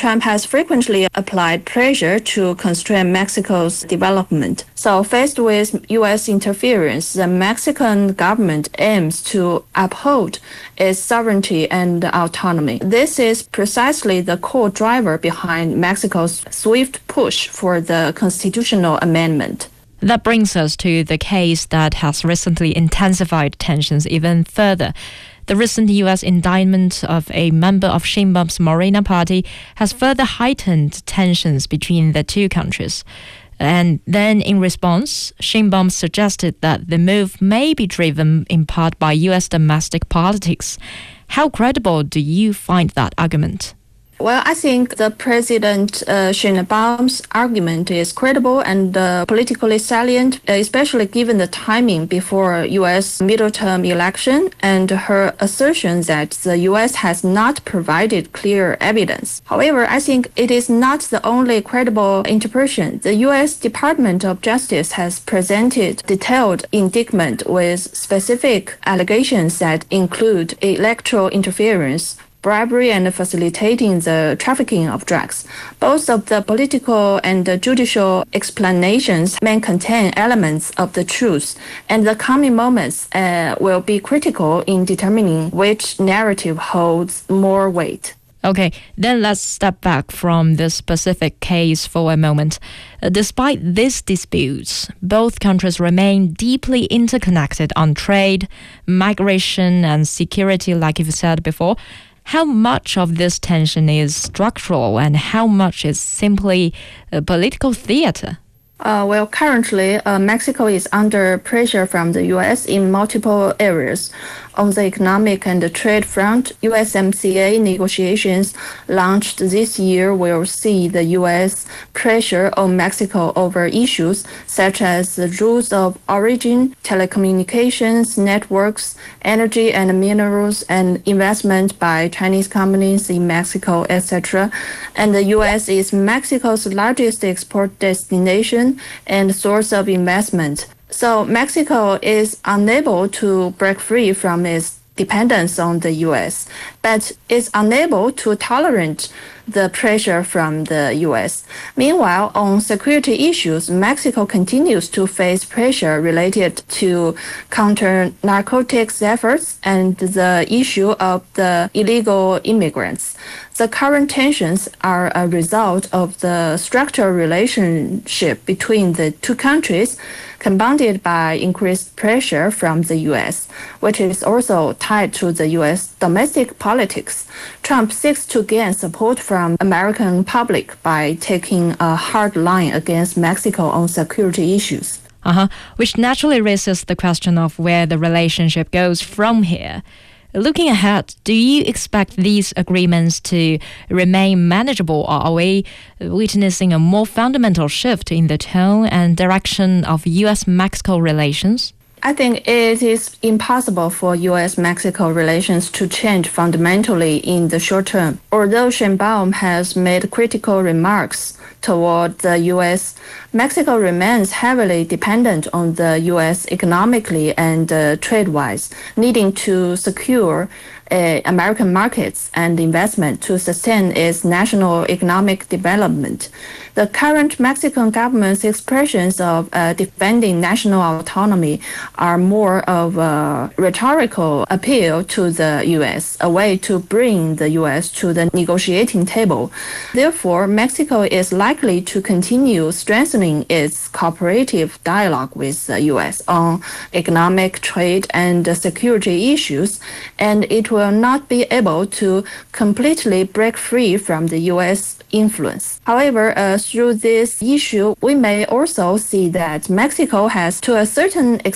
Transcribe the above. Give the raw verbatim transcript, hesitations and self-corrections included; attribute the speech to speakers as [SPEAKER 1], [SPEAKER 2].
[SPEAKER 1] Trump has frequently applied pressure to constrain Mexico's development. So faced with U S interference, the Mexican government aims to uphold its sovereignty and autonomy. This is precisely the core driver behind Mexico's swift push for the constitutional amendment.
[SPEAKER 2] That brings us to the case that has recently intensified tensions even further. The recent U S indictment of a member of Sheinbaum's Morena party has further heightened tensions between the two countries. And then in response, Sheinbaum suggested that the move may be driven in part by U S domestic politics. How credible do you find that argument?
[SPEAKER 1] Well, I think the President uh, Sheinbaum's argument is credible and uh, politically salient, especially given the timing before U S middle-term election and her assertion that the U S has not provided clear evidence. However, I think it is not the only credible interpretation. The U S Department of Justice has presented detailed indictment with specific allegations that include electoral interference, bribery, and facilitating the trafficking of drugs. Both of the political and the judicial explanations may contain elements of the truth, and the coming moments uh, will be critical in determining which narrative holds more weight.
[SPEAKER 2] Okay, then let's step back from this specific case for a moment. Uh, despite these disputes, both countries remain deeply interconnected on trade, migration, and security, like you've said before. How much of this tension is structural and how much is simply uh, political theater?
[SPEAKER 1] Uh, well, currently, uh, Mexico is under pressure from the U S in multiple areas. On the economic and the trade front, U S M C A negotiations launched this year will see the U S pressure on Mexico over issues such as the rules of origin, telecommunications, networks, energy and minerals, and investment by Chinese companies in Mexico, et cetera. And the U S is Mexico's largest export destination and source of investment. So Mexico is unable to break free from its dependence on the U S, but is unable to tolerate the pressure from the U S. Meanwhile, on security issues, Mexico continues to face pressure related to counter-narcotics efforts and the issue of the illegal immigrants. The current tensions are a result of the structural relationship between the two countries, compounded by increased pressure from the U S, which is also tied to the U S domestic politics. Trump seeks to gain support from American public by taking a hard line against Mexico on security issues.
[SPEAKER 2] Uh-huh. Which naturally raises the question of where the relationship goes from here. Looking ahead, do you expect these agreements to remain manageable, or are we witnessing a more fundamental shift in the tone and direction of U S Mexico relations?
[SPEAKER 1] I think it is impossible for U S Mexico relations to change fundamentally in the short term. Although Sheinbaum has made critical remarks toward the U S, Mexico remains heavily dependent on the U S economically and uh, trade-wise, needing to secure uh, American markets and investment to sustain its national economic development. The current Mexican government's expressions of uh, defending national autonomy are more of a rhetorical appeal to the U S, a way to bring the U S to the negotiating table. Therefore, Mexico is likely to continue strengthening its cooperative dialogue with the U S on economic, trade, and security issues, and it will not be able to completely break free from the U S influence. However, uh, through this issue, we may also see that Mexico has, to a certain extent,